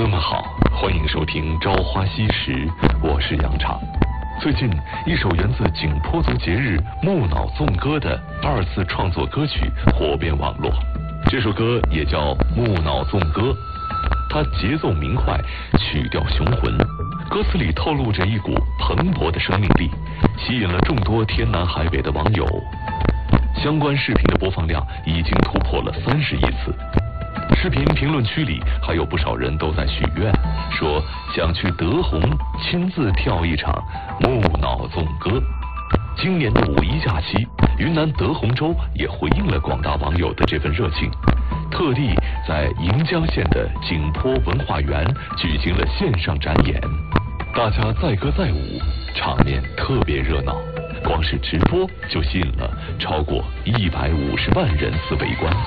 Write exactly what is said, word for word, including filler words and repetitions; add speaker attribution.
Speaker 1: 友们好，欢迎收听《朝花夕拾》，我是杨畅。最近，一首源自景颇族节日木脑纵歌的二次创作歌曲火遍网络。这首歌也叫《木脑纵歌》，它节奏明快，曲调雄浑，歌词里透露着一股蓬勃的生命力，吸引了众多天南海北的网友。相关视频的播放量已经突破了三十亿次。视频评论区里还有不少人都在许愿，说想去德宏亲自跳一场木脑纵歌。今年的五一假期，云南德宏州也回应了广大网友的这份热情，特地在盈江县的景颇文化园举行了线上展演，大家载歌载舞，场面特别热闹，光是直播就吸引了超过一百五十万人次围观。